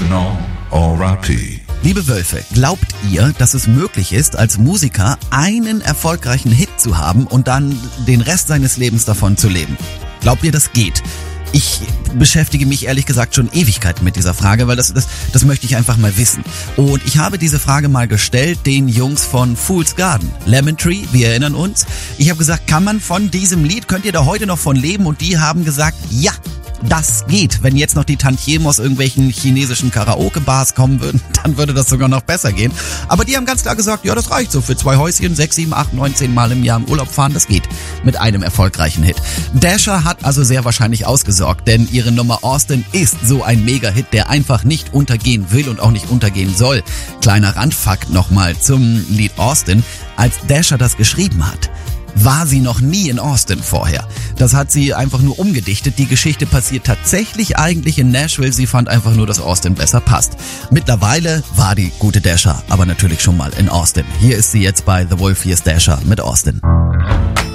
Personal RIP. Liebe Wölfe, glaubt ihr, dass es möglich ist, als Musiker einen erfolgreichen Hit zu haben und dann den Rest seines Lebens davon zu leben? Glaubt ihr, das geht? Ich beschäftige mich ehrlich gesagt schon Ewigkeiten mit dieser Frage, weil das möchte ich einfach mal wissen. Und ich habe diese Frage mal gestellt den Jungs von Fool's Garden. Lemon Tree, wir erinnern uns. Ich habe gesagt, kann man von diesem Lied, könnt ihr da heute noch von leben? Und die haben gesagt, ja. Das geht. Wenn jetzt noch die Tantiemen aus irgendwelchen chinesischen Karaoke-Bars kommen würden, dann würde das sogar noch besser gehen. Aber die haben ganz klar gesagt, ja, das reicht so für 2 Häuschen, 6, 7, 8, 9, 10 Mal im Jahr im Urlaub fahren, das geht mit einem erfolgreichen Hit. Dasher hat also sehr wahrscheinlich ausgesorgt, denn ihre Nummer Austin ist so ein Mega-Hit, der einfach nicht untergehen will und auch nicht untergehen soll. Kleiner Randfakt nochmal zum Lied Austin. Als Dasher das geschrieben hat, war sie noch nie in Austin vorher. Das hat sie einfach nur umgedichtet. Die Geschichte passiert tatsächlich eigentlich in Nashville. Sie fand einfach nur, dass Austin besser passt. Mittlerweile war die gute Dasher aber natürlich schon mal in Austin. Hier ist sie jetzt bei The Wolf, hier ist Dasher mit Austin.